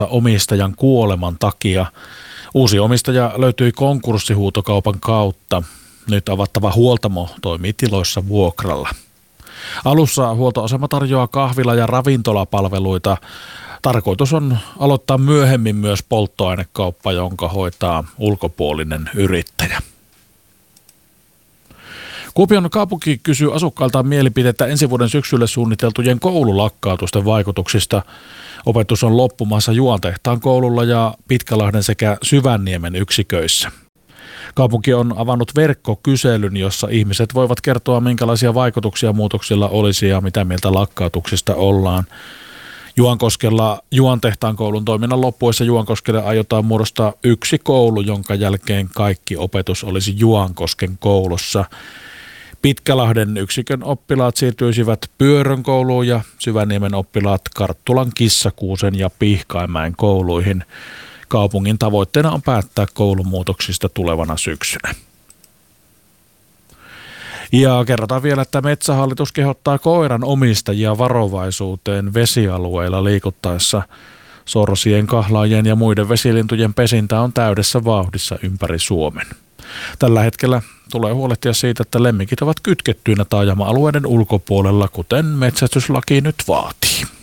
omistajan kuoleman takia. Uusi omistaja löytyi konkurssihuutokaupan kautta. Nyt avattava huoltamo toimii tiloissa vuokralla. Alussa huoltoasema tarjoaa kahvila- ja ravintolapalveluita. Tarkoitus on aloittaa myöhemmin myös polttoainekauppa, jonka hoitaa ulkopuolinen yrittäjä. Kuopion kaupunki kysyy asukkailtaan mielipidettä ensi vuoden syksylle suunniteltujen koululakkautusten vaikutuksista. Opetus on loppumassa Juantehtaan koululla ja Pitkälahden sekä Syvänniemen yksiköissä. Kaupunki on avannut verkkokyselyn, jossa ihmiset voivat kertoa, minkälaisia vaikutuksia muutoksilla olisi ja mitä mieltä lakkautuksista ollaan. Juankoskella Juantehtaan koulun toiminnan loppuessa Juankoskelle aiotaan muodostaa yksi koulu, jonka jälkeen kaikki opetus olisi Juankosken koulussa. Pitkälahden yksikön oppilaat siirtyisivät Pyörön kouluun ja Syvänniemen oppilaat Karttulan, Kissakuusen ja Pihkaimäen kouluihin. Kaupungin tavoitteena on päättää koulumuutoksista tulevana syksynä. Ja kerrotaan vielä, että Metsähallitus kehottaa koiran omistajia varovaisuuteen vesialueilla liikuttaessa. Sorsien, kahlaajien ja muiden vesilintujen pesintä on täydessä vauhdissa ympäri Suomen. Tällä hetkellä tulee huolehtia siitä, että lemmikit ovat kytkettyinä taajama-alueiden ulkopuolella, kuten metsästyslaki nyt vaatii.